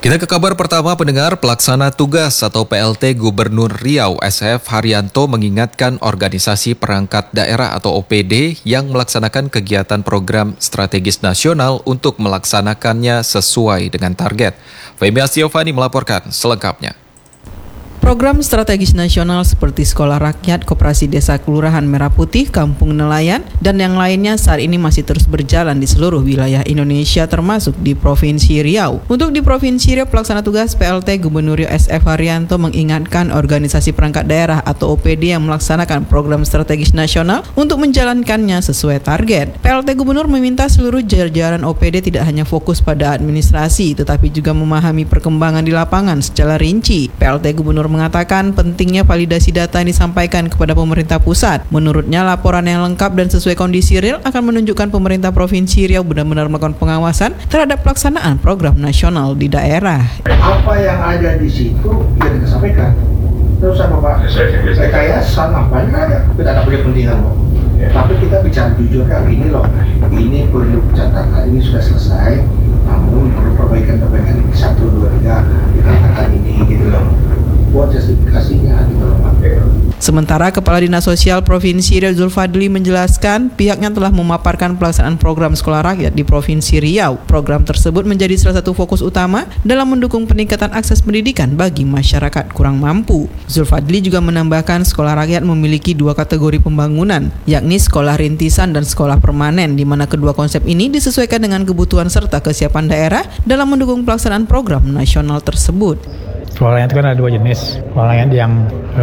Kita ke kabar pertama, pendengar. Pelaksana tugas atau PLT Gubernur Riau SF Haryanto mengingatkan organisasi perangkat daerah atau OPD yang melaksanakan kegiatan program strategis nasional untuk melaksanakannya sesuai dengan target. Femi Astiovani melaporkan selengkapnya. Program strategis nasional seperti Sekolah Rakyat, Koperasi Desa Kelurahan Merah Putih, Kampung Nelayan, dan yang lainnya saat ini masih terus berjalan di seluruh wilayah Indonesia termasuk di Provinsi Riau. Untuk di Provinsi Riau, pelaksana tugas PLT Gubernur Riau SF Haryanto mengingatkan organisasi perangkat daerah atau OPD yang melaksanakan program strategis nasional untuk menjalankannya sesuai target. PLT Gubernur meminta seluruh jajaran OPD tidak hanya fokus pada administrasi, tetapi juga memahami perkembangan di lapangan secara rinci. PLT Gubernur mengatakan pentingnya validasi data yang disampaikan kepada pemerintah pusat. Menurutnya, laporan yang lengkap dan sesuai kondisi real akan menunjukkan pemerintah Provinsi Riau benar-benar melakukan pengawasan terhadap pelaksanaan program nasional di daerah. Apa yang ada di situ yang kita sampaikan. Terus sama Pak, rekayasa nampaknya ada, kita tidak punya kepentingan loh. Tapi kita bicara jujur kan, ini loh, ini perlu catatan, ini sudah selesai, namun perlu perbaikan-perbaikan ini 1, 2, 3 dikatakan ini gitu loh. Buat justifikasinya gitu loh Pak. Sementara Kepala Dinas Sosial Provinsi Riau Zulfadli menjelaskan pihaknya telah memaparkan pelaksanaan program Sekolah Rakyat di Provinsi Riau. Program tersebut menjadi salah satu fokus utama dalam mendukung peningkatan akses pendidikan bagi masyarakat kurang mampu. Zulfadli juga menambahkan Sekolah Rakyat memiliki 2 kategori pembangunan, yakni sekolah rintisan dan sekolah permanen, di mana kedua konsep ini disesuaikan dengan kebutuhan serta kesiapan daerah dalam mendukung pelaksanaan program nasional tersebut. Sekolah rakyat itu kan ada 2 jenis, sekolah rakyat yang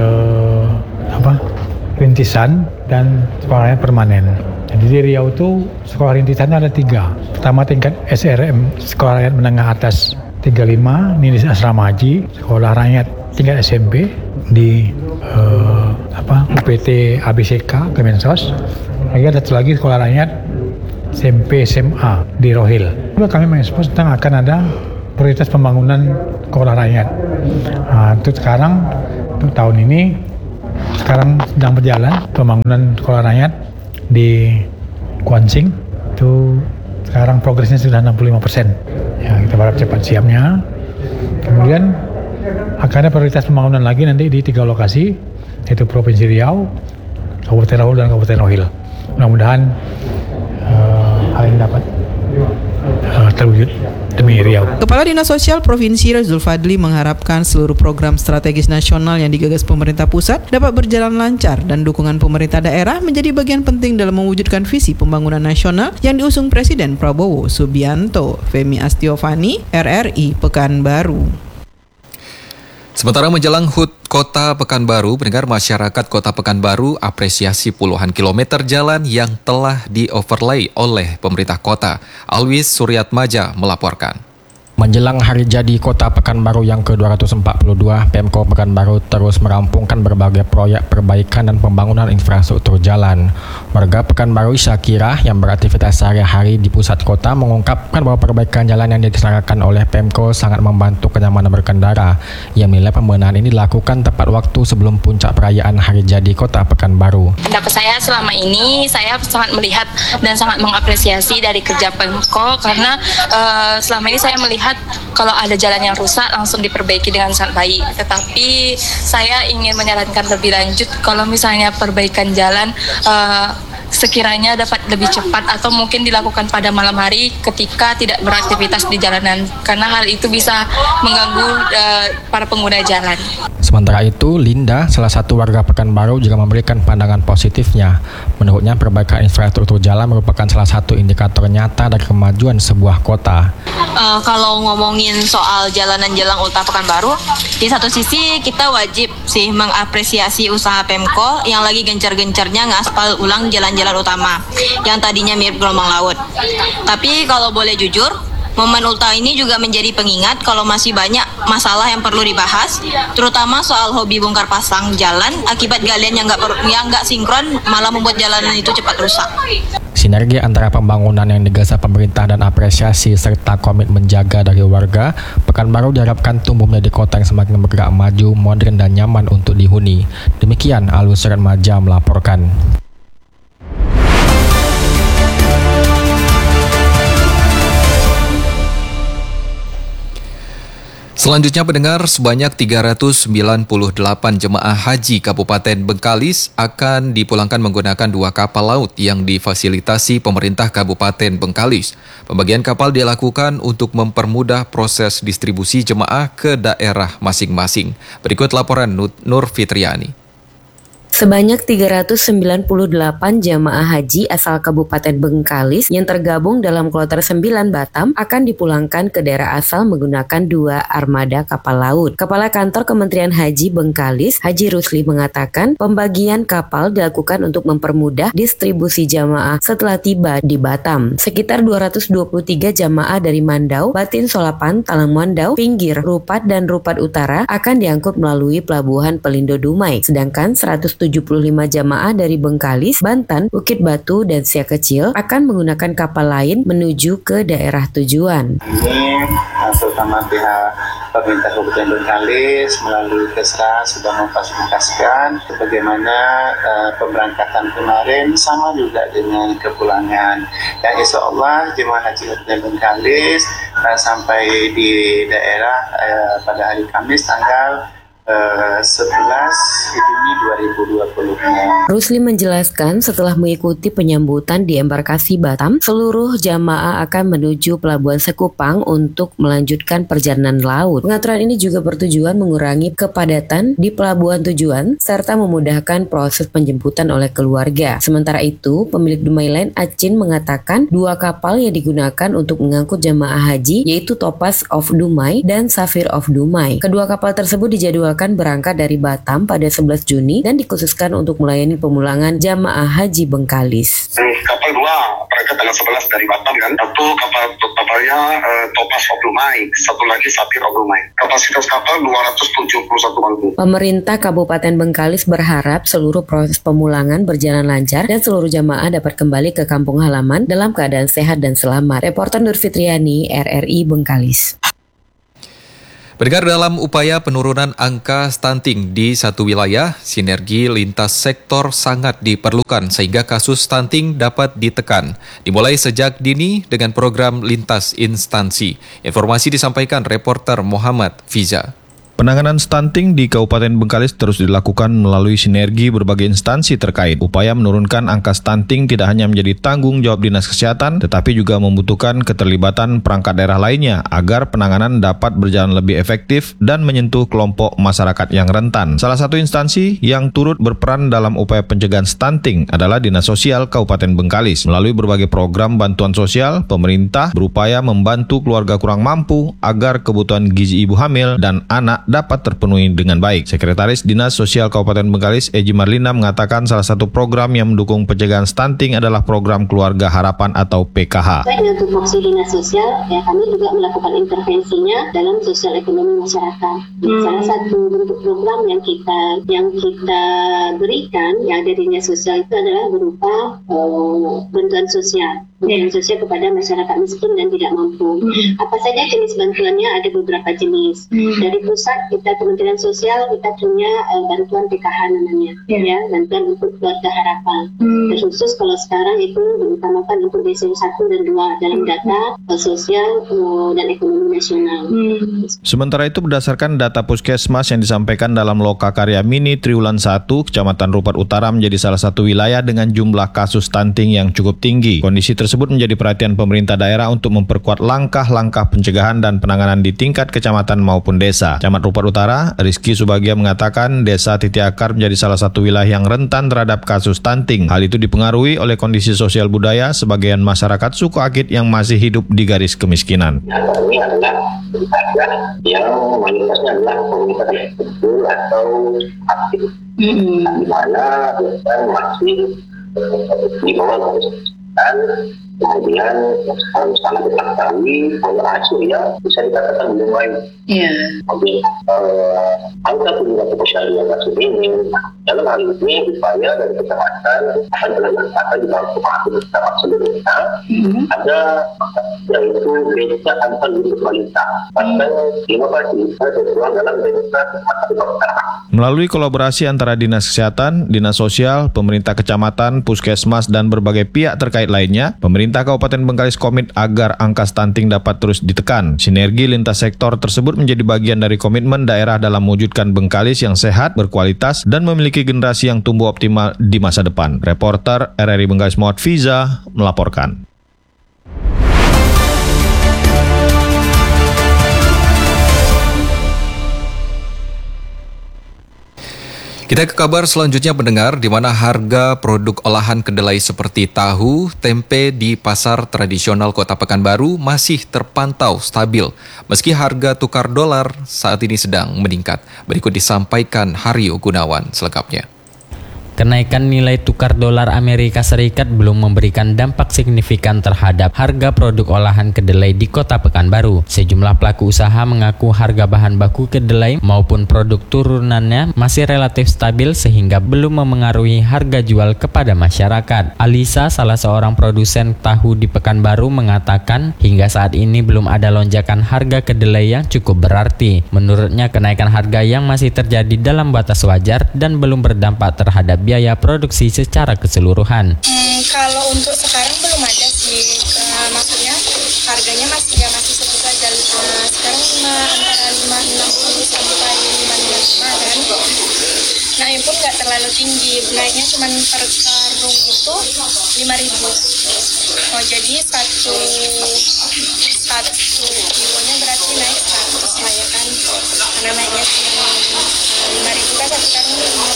rintisan dan sekolah rakyat permanen. Jadi di Riau itu sekolah rintisan ada 3. Pertama tingkat SRM, sekolah rakyat menengah atas 35, ini di asrama haji. Sekolah rakyat tingkat SMP di UPT ABCK Kemensos. Ada satu lagi sekolah rakyat SMP SMA di Rohil. Kami mengekspos tentang akan ada prioritas pembangunan sekolah rakyat. Untuk sekarang, untuk tahun ini, sekarang sedang berjalan pembangunan sekolah rakyat di Kuansing. Itu sekarang progresnya sudah 65%. Ya, kita berharap cepat siapnya. Kemudian akan ada prioritas pembangunan lagi nanti di 3 lokasi, yaitu Provinsi Riau, Kabupaten Rahul, dan Kabupaten Rohil. Mudah-mudahan hal ini dapat terwujud demi Riau. Kepala Dinas Sosial Provinsi Riau Zulfadli mengharapkan seluruh program strategis nasional yang digagas pemerintah pusat dapat berjalan lancar dan dukungan pemerintah daerah menjadi bagian penting dalam mewujudkan visi pembangunan nasional yang diusung Presiden Prabowo Subianto. Femi Astiovani, RRI Pekanbaru. Sementara menjelang HUT Kota Pekanbaru, pendengar, masyarakat Kota Pekanbaru apresiasi puluhan kilometer jalan yang telah di-overlay oleh pemerintah kota. Alwis Suryatmaja melaporkan. Menjelang hari jadi Kota Pekanbaru yang ke-242, Pemko Pekanbaru terus merampungkan berbagai proyek perbaikan dan pembangunan infrastruktur jalan. Warga Pekanbaru Syakira yang beraktivitas sehari-hari di pusat kota mengungkapkan bahwa perbaikan jalan yang dilaksanakan oleh Pemko sangat membantu kenyamanan berkendara. Ia menilai pembenahan ini dilakukan tepat waktu sebelum puncak perayaan hari jadi Kota Pekanbaru. Pendapat saya selama ini, saya sangat melihat dan sangat mengapresiasi dari kerja Pemko karena selama ini saya melihat kalau ada jalan yang rusak langsung diperbaiki dengan sangat baik. Tetapi saya ingin menyarankan lebih lanjut kalau misalnya perbaikan jalan sekiranya dapat lebih cepat atau mungkin dilakukan pada malam hari ketika tidak beraktivitas di jalanan, karena hal itu bisa mengganggu para pengguna jalan. Sementara itu, Linda, salah satu warga Pekanbaru, juga memberikan pandangan positifnya. Menurutnya, perbaikan infrastruktur jalan merupakan salah satu indikator nyata dari kemajuan sebuah kota. Kalau ngomongin soal jalanan-jalan Kota Pekanbaru, di satu sisi kita wajib sih mengapresiasi usaha Pemko yang lagi gencar-gencarnya ngaspal ulang jalan-jalan utama yang tadinya mirip gelombang laut. Tapi kalau boleh jujur, momen ultah ini juga menjadi pengingat kalau masih banyak masalah yang perlu dibahas, terutama soal hobi bongkar pasang jalan akibat galian yang nggak sinkron malah membuat jalanan itu cepat rusak. Sinergi antara pembangunan yang digagas pemerintah dan apresiasi serta komit menjaga dari warga, Pekanbaru diharapkan tumbuh menjadi kota yang semakin bergerak maju, modern dan nyaman untuk dihuni. Demikian Alwis Suryatmaja melaporkan. Selanjutnya pendengar, sebanyak 398 jemaah haji Kabupaten Bengkalis akan dipulangkan menggunakan 2 kapal laut yang difasilitasi pemerintah Kabupaten Bengkalis. Pembagian kapal dilakukan untuk mempermudah proses distribusi jemaah ke daerah masing-masing. Berikut laporan Nur Fitriani. Sebanyak 398 jamaah haji asal Kabupaten Bengkalis yang tergabung dalam kloter 9 Batam akan dipulangkan ke daerah asal menggunakan 2 armada kapal laut. Kepala Kantor Kementerian Haji Bengkalis, Haji Rusli mengatakan pembagian kapal dilakukan untuk mempermudah distribusi jamaah setelah tiba di Batam. Sekitar 223 jamaah dari Mandau, Batin Solapan, Talang Mandau, Pinggir, Rupat, dan Rupat Utara akan diangkut melalui Pelabuhan Pelindo Dumai. Sedangkan 175 jamaah dari Bengkalis, Banten, Bukit Batu, dan Siak Kecil akan menggunakan kapal lain menuju ke daerah tujuan. Ini terutama pihak pemerintah Kabupaten Bengkalis melalui Kesra sudah memfasilitasikan bagaimana pemberangkatan kemarin sama juga dengan kepulangan. Dan insya Allah jemaah haji Kabupaten Bengkalis sampai di daerah pada hari Kamis tanggal 11 Juni 2020. Rusli menjelaskan setelah mengikuti penyambutan di embarkasi Batam, seluruh jamaah akan menuju Pelabuhan Sekupang untuk melanjutkan perjalanan laut. Pengaturan ini juga bertujuan mengurangi kepadatan di pelabuhan tujuan serta memudahkan proses penjemputan oleh keluarga. Sementara itu, pemilik Dumai Line Acin mengatakan 2 kapal yang digunakan untuk mengangkut jamaah haji yaitu Topaz of Dumai dan Sapphire of Dumai. Kedua kapal tersebut dijadwalkan berangkat dari Batam pada 11 Juni dan dikhususkan untuk melayani pemulangan jamaah haji Bengkalis. Kapal 2 berangkat tanggal 11 dari Batam kan. Satu kapalnya Topaz of Dumai, satu lagi Sapphire of Dumai. Kapasitas kapal 271 bangku. Pemerintah Kabupaten Bengkalis berharap seluruh proses pemulangan berjalan lancar dan seluruh jamaah dapat kembali ke kampung halaman dalam keadaan sehat dan selamat. Reporter Nur Fitriani, RRI Bengkalis. Pendengar, dalam upaya penurunan angka stunting di satu wilayah, sinergi lintas sektor sangat diperlukan sehingga kasus stunting dapat ditekan. Dimulai sejak dini dengan program lintas instansi. Informasi disampaikan reporter Muhammad Fiza. Penanganan stunting di Kabupaten Bengkalis terus dilakukan melalui sinergi berbagai instansi terkait. Upaya menurunkan angka stunting tidak hanya menjadi tanggung jawab Dinas Kesehatan, tetapi juga membutuhkan keterlibatan perangkat daerah lainnya agar penanganan dapat berjalan lebih efektif dan menyentuh kelompok masyarakat yang rentan. Salah satu instansi yang turut berperan dalam upaya pencegahan stunting adalah Dinas Sosial Kabupaten Bengkalis. Melalui berbagai program bantuan sosial, pemerintah berupaya membantu keluarga kurang mampu agar kebutuhan gizi ibu hamil dan anak dapat terpenuhi dengan baik. Sekretaris Dinas Sosial Kabupaten Bengkalis, Eji Marlina, mengatakan salah satu program yang mendukung pencegahan stunting adalah program Keluarga Harapan atau PKH. Selain untuk fungsi Dinas Sosial, kami juga melakukan intervensinya dalam sosial ekonomi masyarakat. Salah satu bentuk program yang kita berikan yang ada di Dinas Sosial itu adalah berupa bantuan sosial. Bantuan sosial kepada masyarakat miskin dan tidak mampu. Apa saja jenis bantuannya? Ada beberapa jenis. Dari pusat kita Kementerian Sosial kita punya bantuan PKH namanya, ya, bantuan untuk Keluarga Harapan. Terkhusus kalau sekarang itu diutamakan untuk desa 1 dan 2 dalam data sosial dan ekonomi nasional. Sementara itu berdasarkan data Puskesmas yang disampaikan dalam Lokakarya Mini Triwulan 1, Kecamatan Rupat Utara menjadi salah satu wilayah dengan jumlah kasus stunting yang cukup tinggi. Kondisi tersebut menjadi perhatian pemerintah daerah untuk memperkuat langkah-langkah pencegahan dan penanganan di tingkat kecamatan maupun desa. Camat Rupat Utara, Rizky Subagia mengatakan desa Titi Akar menjadi salah satu wilayah yang rentan terhadap kasus stunting. Hal itu dipengaruhi oleh kondisi sosial budaya sebagian masyarakat suku Akit yang masih hidup di garis kemiskinan. Ini adalah yang mayoritasnya adalah komunitas yang kecil atau aktif, di mana masih di bawah kemudian sangat diketahui oleh rasio yang bisa dikatakan belum baik. Jadi angka penyebab kesyariah kasus ini dalam hal ini upaya dari kecamatan adalah kata di bawah kepala kecamatan seluruhnya ada yaitu desa antar unit kualitas. Bahkan inovasi tertuang dalam desa melalui kolaborasi antara Dinas Kesehatan, Dinas Sosial, pemerintah kecamatan, puskesmas dan berbagai pihak terkait lainnya, pemerintah Pemerintah Kabupaten Bengkalis komit agar angka stunting dapat terus ditekan. Sinergi lintas sektor tersebut menjadi bagian dari komitmen daerah dalam mewujudkan Bengkalis yang sehat, berkualitas, dan memiliki generasi yang tumbuh optimal di masa depan. Reporter RRI Bengkalis Muhammad Fiza melaporkan. Kita ke kabar selanjutnya pendengar, di mana harga produk olahan kedelai seperti tahu, tempe di pasar tradisional Kota Pekanbaru masih terpantau stabil, meski harga tukar dolar saat ini sedang meningkat. Berikut disampaikan Haryo Gunawan selengkapnya. Kenaikan nilai tukar dolar Amerika Serikat belum memberikan dampak signifikan terhadap harga produk olahan kedelai di Kota Pekanbaru. Sejumlah pelaku usaha mengaku harga bahan baku kedelai maupun produk turunannya masih relatif stabil sehingga belum memengaruhi harga jual kepada masyarakat. Alisa, salah seorang produsen tahu di Pekanbaru, mengatakan hingga saat ini belum ada lonjakan harga kedelai yang cukup berarti. Menurutnya, kenaikan harga yang masih terjadi dalam batas wajar dan belum berdampak terhadap biaya produksi secara keseluruhan. Kalau untuk sekarang belum ada sih, maksudnya harganya masih segitu saja. Sekarang antara 560 sampai 525 kan. Naik pun nggak terlalu tinggi, naiknya cuma per karung itu 5.000. Oh, jadi satu kilonya berarti naik 100 lah ya kan, karena naiknya cuma 5.000 kan satu karung.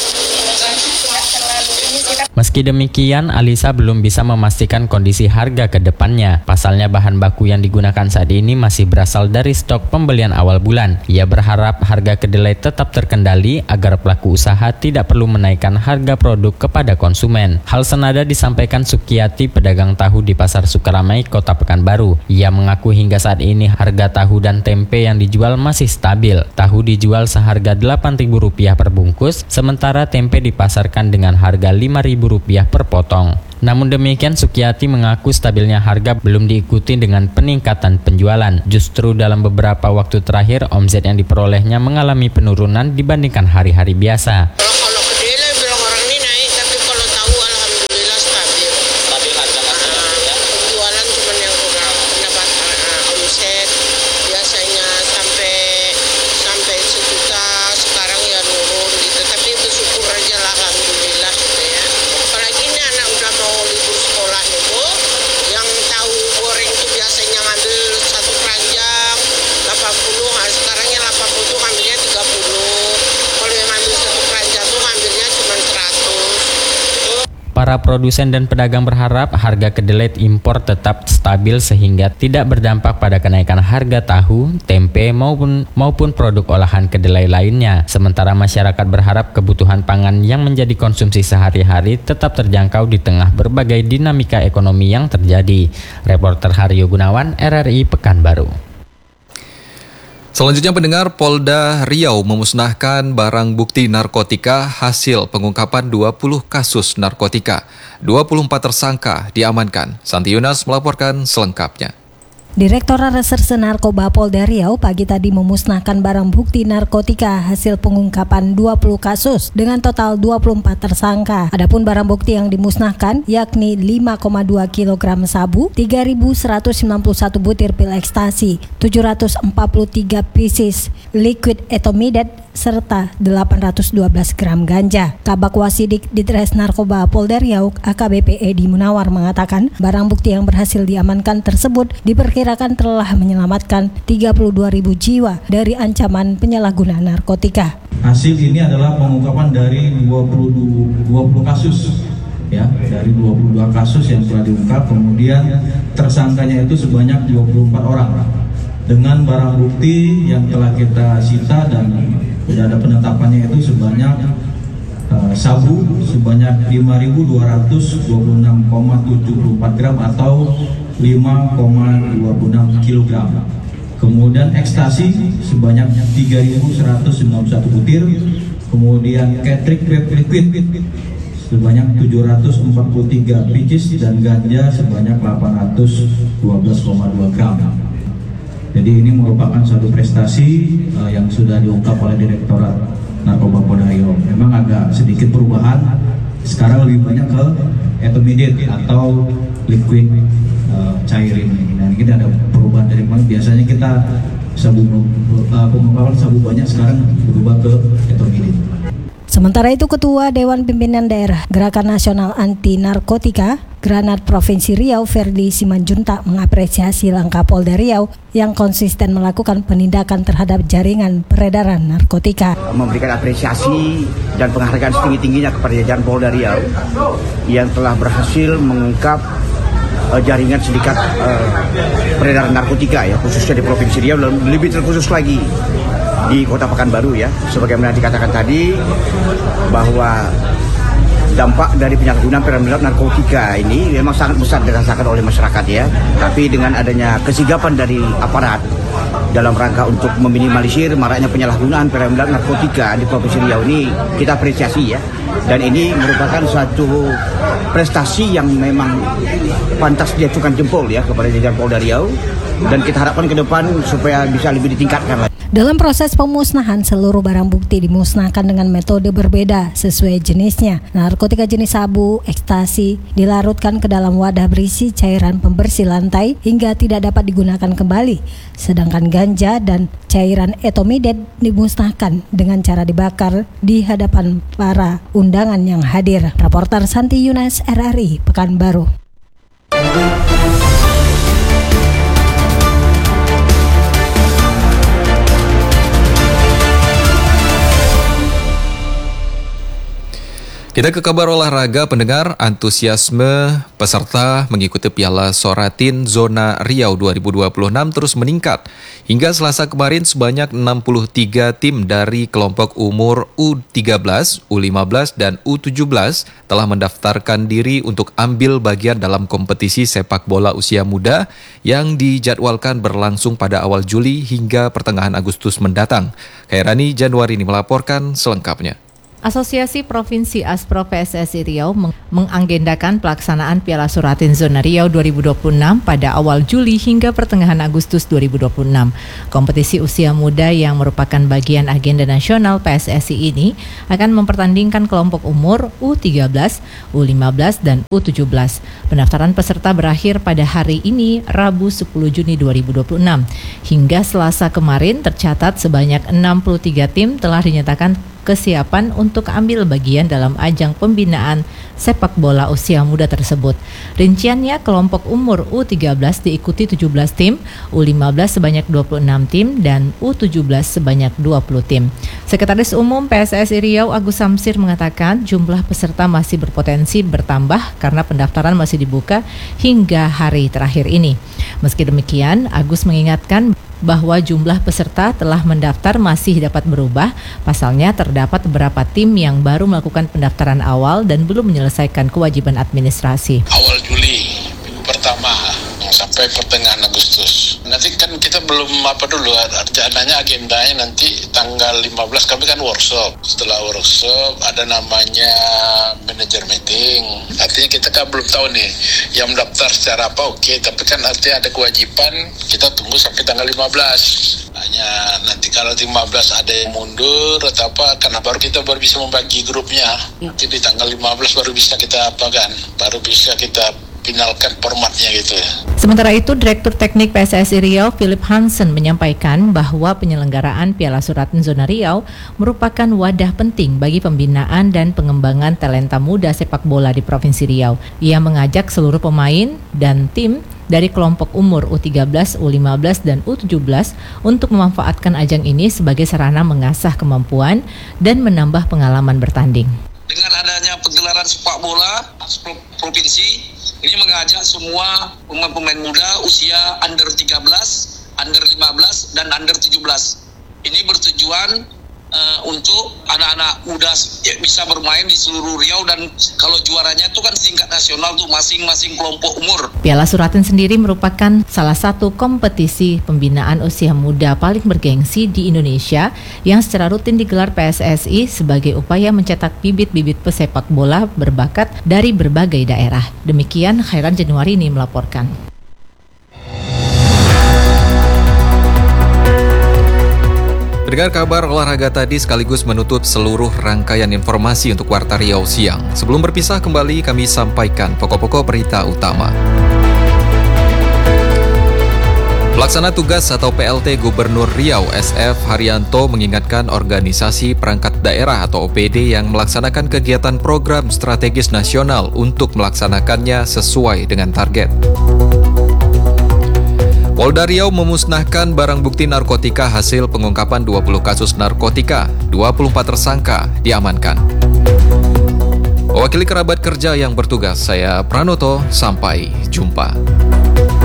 Meski demikian, Alisa belum bisa memastikan kondisi harga ke depannya. Pasalnya bahan baku yang digunakan saat ini masih berasal dari stok pembelian awal bulan. Ia berharap harga kedelai tetap terkendali agar pelaku usaha tidak perlu menaikkan harga produk kepada konsumen. Hal senada disampaikan Sukiyati, pedagang tahu di Pasar Sukaramai, Kota Pekanbaru. Ia mengaku hingga saat ini harga tahu dan tempe yang dijual masih stabil. Tahu dijual seharga Rp8.000 per bungkus, sementara tempe dipasarkan dengan harga Rp5.000 per potong. Namun demikian, Sukiyati mengaku stabilnya harga belum diikuti dengan peningkatan penjualan. Justru dalam beberapa waktu terakhir, omset yang diperolehnya mengalami penurunan dibandingkan hari-hari biasa. Kalau kedelai bilang orang ini naik, tapi kalau tahu alhamdulillah stabil. Stabil harga-harga ya. Penjualan cuma yang kurang pendapat omset biasanya sampai 1 juta, sekarang ya nurun gitu. Tapi bersyukur aja lah alhamdulillah gitu ya. Apalagi ini anak udah mau libur sekolah itu, yang tahu goreng itu biasanya ngambil 1 keranjang 80, nah sekarangnya 80 tuh ngambilnya 30. Kalau yang ngambil 1 keranjang tuh ngambilnya cuma 100. Para produsen dan pedagang berharap harga kedelai impor tetap stabil sehingga tidak berdampak pada kenaikan harga tahu, tempe maupun produk olahan kedelai lainnya. Sementara masyarakat berharap kebutuhan pangan yang menjadi konsumsi sehari-hari tetap terjangkau di tengah berbagai dinamika ekonomi yang terjadi. Reporter Haryo Gunawan, RRI Pekanbaru. Selanjutnya pendengar, Polda Riau memusnahkan barang bukti narkotika hasil pengungkapan 20 kasus narkotika. 24 tersangka diamankan. Santi Yunas melaporkan selengkapnya. Direktorat Reserse Narkoba Polda Riau pagi tadi memusnahkan barang bukti narkotika hasil pengungkapan 20 kasus dengan total 24 tersangka. Adapun barang bukti yang dimusnahkan yakni 5,2 kg sabu, 3.191 butir pil ekstasi, 743 pieces liquid etomidat, serta 812 gram ganja. Kabak Wasidik Ditres Narkoba Polda Riau AKBP Edi Munawar mengatakan barang bukti yang berhasil diamankan tersebut diperkirakan telah menyelamatkan 32.000 jiwa dari ancaman penyalahgunaan narkotika. Hasil ini adalah pengungkapan dari 20 kasus, ya, dari 22 kasus yang telah diungkap, kemudian tersangkanya itu sebanyak 24 orang dengan barang bukti yang telah kita sita dan sudah ada penetapannya itu sebanyak sabu sebanyak 5.226,74 gram atau 5,26 kg. Kemudian ekstasi sebanyak 3.191 butir. Kemudian Ketrik vape liquid sebanyak 743 pieces dan ganja sebanyak 812,2 gram. Jadi ini merupakan suatu prestasi yang sudah diungkap oleh Direktorat Narkoba Polda Riau. Memang agak sedikit perubahan, sekarang lebih banyak ke intermediate atau liquid cair ini. Dan kita ada perubahan dari kemarin. Biasanya kita pengungkapan sabu banyak, sekarang berubah ke etomidin. Sementara itu, Ketua Dewan Pimpinan Daerah Gerakan Nasional Anti Narkotika Granat Provinsi Riau, Ferdi Simanjuntak, mengapresiasi langkah Polda Riau yang konsisten melakukan penindakan terhadap jaringan peredaran narkotika. Memberikan apresiasi dan penghargaan setinggi-tingginya kepada jajaran Polda Riau yang telah berhasil mengungkap jaringan sindikat peredaran narkotika, ya, khususnya di Provinsi Riau, dan lebih terkhusus lagi di Kota Pekanbaru, ya. Sebagaimana dikatakan tadi bahwa dampak dari penyalahgunaan peredaran narkotika ini memang sangat besar dirasakan oleh masyarakat, ya. Tapi dengan adanya kesigapan dari aparat dalam rangka untuk meminimalisir maraknya penyalahgunaan peredaran narkotika di Provinsi Riau ini, kita apresiasi, ya. Dan ini merupakan suatu prestasi yang memang pantas diacungkan jempol, ya, kepada jajaran Polda Riau, dan kita harapkan ke depan supaya bisa lebih ditingkatkan lagi. Dalam proses pemusnahan, seluruh barang bukti dimusnahkan dengan metode berbeda sesuai jenisnya. Narkotika jenis sabu, ekstasi, dilarutkan ke dalam wadah berisi cairan pembersih lantai hingga tidak dapat digunakan kembali. Sedangkan ganja dan cairan etomidate dimusnahkan dengan cara dibakar di hadapan para undangan yang hadir. Reporter Santi Yunas, RRI, Pekanbaru. Kita ke kabar olahraga, pendengar. Antusiasme peserta mengikuti Piala Soratin Zona Riau 2026 terus meningkat. Hingga Selasa kemarin sebanyak 63 tim dari kelompok umur U13, U15, dan U17 telah mendaftarkan diri untuk ambil bagian dalam kompetisi sepak bola usia muda yang dijadwalkan berlangsung pada awal Juli hingga pertengahan Agustus mendatang. Khairani Januarini melaporkan selengkapnya. Asosiasi Provinsi Aspro PSSI Riau mengagendakan pelaksanaan Piala Soratin Zona Riau 2026 pada awal Juli hingga pertengahan Agustus 2026. Kompetisi usia muda yang merupakan bagian agenda nasional PSSI ini akan mempertandingkan kelompok umur U13, U15, dan U17. Pendaftaran peserta berakhir pada hari ini, Rabu 10 Juni 2026. Hingga Selasa kemarin tercatat sebanyak 63 tim telah dinyatakan kesiapan untuk ambil bagian dalam ajang pembinaan sepak bola usia muda tersebut. Rinciannya, kelompok umur U13 diikuti 17 tim, U15 sebanyak 26 tim, dan U17 sebanyak 20 tim. Sekretaris Umum PSSI Riau Agus Samsir mengatakan jumlah peserta masih berpotensi bertambah karena pendaftaran masih dibuka hingga hari terakhir ini. Meski demikian, Agus mengingatkan bahwa jumlah peserta telah mendaftar masih dapat berubah. Pasalnya terdapat beberapa tim yang baru melakukan pendaftaran awal dan belum menyelesaikan kewajiban administrasi. Awal Juli, minggu pertama sampai pertengahan Agustus. Nanti kan kita belum rencananya agendanya nanti tanggal 15 kami kan workshop. Setelah workshop ada namanya manager meeting. Artinya kita kan belum tahu nih yang mendaftar secara apa, oke, tapi kan artinya ada kewajiban kita tunggu sampai tanggal 15. Hanya nanti kalau 15 ada yang mundur atau apa, karena baru kita bisa membagi grupnya. Nanti di tanggal 15 baru bisa kita baru bisa kita finalkan formatnya gitu ya. Sementara itu, Direktur Teknik PSSI Riau Philip Hansen menyampaikan bahwa penyelenggaraan Piala Soratin Zona Riau merupakan wadah penting bagi pembinaan dan pengembangan talenta muda sepak bola di Provinsi Riau. Ia mengajak seluruh pemain dan tim dari kelompok umur U13, U15, dan U17 untuk memanfaatkan ajang ini sebagai sarana mengasah kemampuan dan menambah pengalaman bertanding. Dengan adanya pegelaran sepak bola provinsi, ini mengajak semua pemain muda usia under 13, under 15, dan under 17. Ini bertujuan untuk anak-anak muda bisa bermain di seluruh Riau, dan kalau juaranya itu kan tingkat nasional tuh masing-masing kelompok umur. Piala Soratin sendiri merupakan salah satu kompetisi pembinaan usia muda paling bergengsi di Indonesia yang secara rutin digelar PSSI sebagai upaya mencetak bibit-bibit pesepak bola berbakat dari berbagai daerah. Demikian Khairan Januarini melaporkan. Pendengar, kabar olahraga tadi sekaligus menutup seluruh rangkaian informasi untuk Warta Riau Siang. Sebelum berpisah kembali, kami sampaikan pokok-pokok berita utama. Pelaksana tugas atau PLT Gubernur Riau SF Haryanto mengingatkan organisasi perangkat daerah atau OPD yang melaksanakan kegiatan program strategis nasional untuk melaksanakannya sesuai dengan target. Polda Riau memusnahkan barang bukti narkotika hasil pengungkapan 20 kasus narkotika, 24 tersangka diamankan. Mewakili kerabat kerja yang bertugas, saya Pranoto, sampai jumpa.